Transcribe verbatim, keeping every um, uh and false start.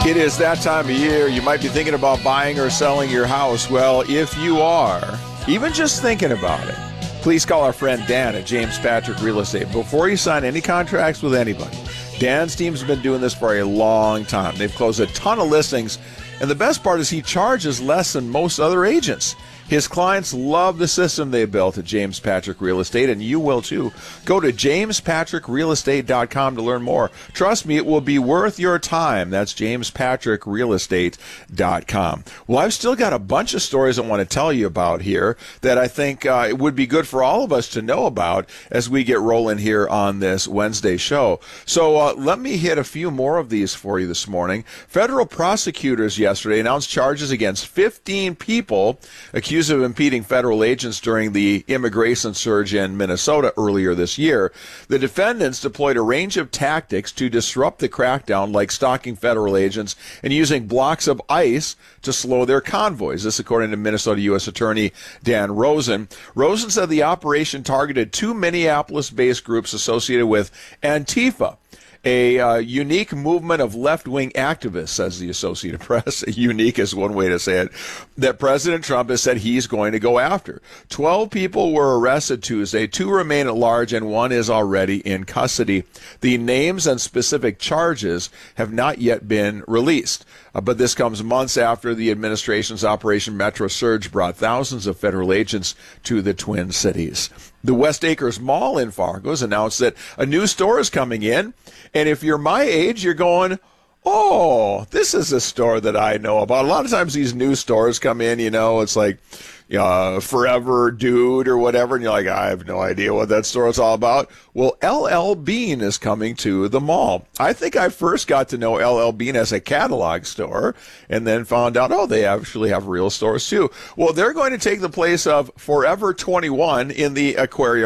It is that time of year. You might be thinking about buying or selling your house. Well, if you are, even just thinking about it, please call our friend Dan at James Patrick Real Estate before you sign any contracts with anybody. Dan's team's been doing this for a long time. They've closed a ton of listings, and the best part is he charges less than most other agents. His clients love the system they built at James Patrick Real Estate, and you will too. Go to james patrick real estate dot com to learn more. Trust me, it will be worth your time. That's james patrick real estate dot com. Well, I've still got a bunch of stories I want to tell you about here that I think uh, it would be good for all of us to know about as we get rolling here on this Wednesday show. So uh, let me hit a few more of these for you this morning. Federal prosecutors yesterday announced charges against fifteen people accused of impeding federal agents during the immigration surge in Minnesota earlier this year. The defendants deployed a range of tactics to disrupt the crackdown, like stalking federal agents and using blocks of ice to slow their convoys. This according to Minnesota U S Attorney Dan Rosen. Rosen said the operation targeted two Minneapolis-based groups associated with Antifa, a uh, unique movement of left-wing activists, says the Associated Press. Unique is one way to say it, that President Trump has said he's going to go after. Twelve people were arrested Tuesday. Two remain at large, and one is already in custody. The names and specific charges have not yet been released. Uh, but this comes months after the administration's Operation Metro Surge brought thousands of federal agents to the Twin Cities. The West Acres Mall in Fargo has announced that a new store is coming in. And if you're my age, you're going, oh, this is a store that I know about. A lot of times these new stores come in, you know, it's like uh, Forever Dude or whatever. And you're like, I have no idea what that store is all about. Well, L L Bean is coming to the mall. I think I first got to know L L Bean as a catalog store and then found out, oh, they actually have real stores too. Well, they're going to take the place of Forever twenty-one in the aquarium